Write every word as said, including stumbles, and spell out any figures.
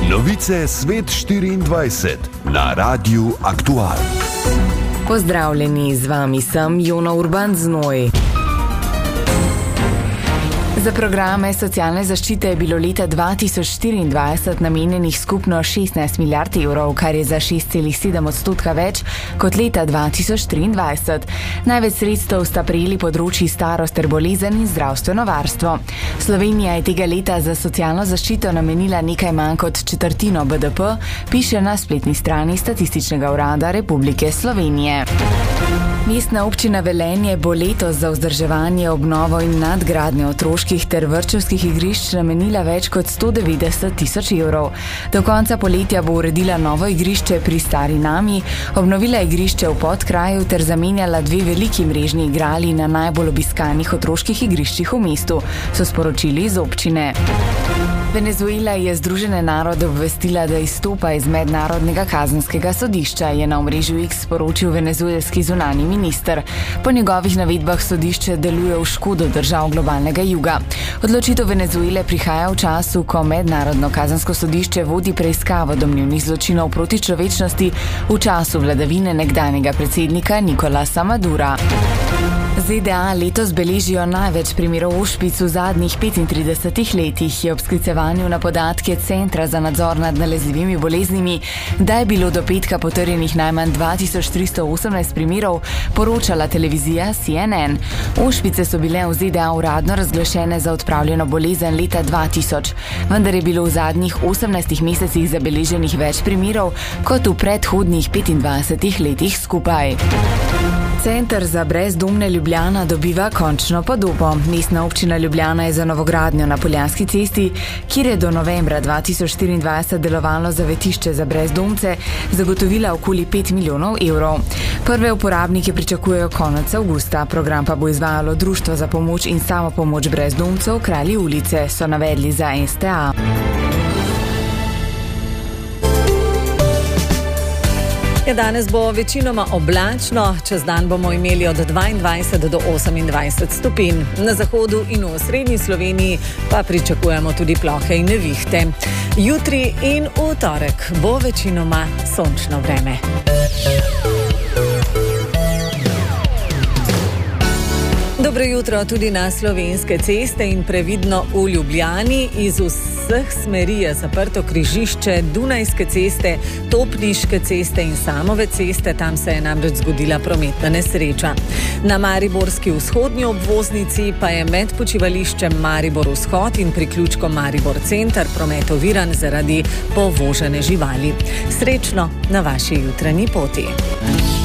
Novice Svet štiriindvajset na Radiu Aktual. Pozdravljeni, z vami sem Jona Urban Znoj. Za programe socialne zaščite je bilo leta dva tisoč štiriindvajset namenjenih skupno šestnajst milijard evrov, kar je za šest celih sedem odstotka več kot leta dva tisoč triindvajset. Največ sredstev sta prejeli področji starost ter bolezen in zdravstveno varstvo. Slovenija je tega leta za socialno zaščito namenila nekaj manj kot četrtino B D P, piše na spletni strani Statističnega urada Republike Slovenije. Mestna občina Velenje bo letos za vzdrževanje, obnovo in nadgradnjo otroških ter vrtčevskih igrišč namenila več kot sto devetdeset tisoč evrov. Do konca poletja bo uredila novo igrišče pri Stari Nami, obnovila igrišče v Podkraju ter zamenjala dve veliki mrežni igrali na najbolj obiskanih otroških igriščih v mestu, so sporočili iz občine. Venezuela je Združene narode obvestila, da izstopa iz Mednarodnega kazenskega sodišča, je na omrežju X sporočil venezuelski zunanji minister. Po njegovih navedbah sodišče deluje v škodo držav globalnega juga. Odločitev Venezuele prihaja v času, ko Mednarodno kazensko sodišče vodi preiskavo domnevnih zločinov proti človečnosti v času vladavine nekdanjega predsednika Nicolasa Madura. Z D A letos beležijo največ primerov ošpic v zadnjih petintridesetih letih, je ob sklicevanju na podatke Centra za nadzor nad nalezljivimi boleznimi, da je bilo do petka potrjenih najmanj dva tisoč tristo osemnajst primerov, poročala televizija C N N. Ošpice so bile v Z D A uradno razglašene za odpravljeno bolezen leta dva tisoč, vendar je bilo v zadnjih osemnajstih mesecih zabeleženih več primerov kot v predhodnih petindvajsetih letih skupaj. Center za brezdomne Ljubljana dobiva končno podobo. Mestna občina Ljubljana je za novogradnjo na Poljanski cesti, kjer je do novembra dva tisoč štiriindvajset delovalo zavetišče za brezdomce, zagotovila okoli pet milijonov evrov. Prve uporabnike pričakujejo konec avgusta, program pa bo izvajalo Društvo za pomoč in samopomoč brezdomcev Kralji ulice, so navedli za S T A. Ja, danes bo večinoma oblačno, čez dan bomo imeli od dvaindvajset do osemindvajset stopinj. Na zahodu in v osrednji Sloveniji pa pričakujemo tudi plohe in nevihte. Jutri in v torek bo večinoma sončno vreme. Dobro jutro tudi na Slovenske ceste in previdno v Ljubljani. Iz vseh smeri je zaprto križišče Dunajske ceste, Topniške ceste in Samove ceste, tam se je namreč zgodila prometna nesreča. Na Mariborski vzhodnji obvoznici pa je med počivališčem Maribor vzhod in priključkom Maribor center promet oviran zaradi povožene živali. Srečno na vaši jutranji poti.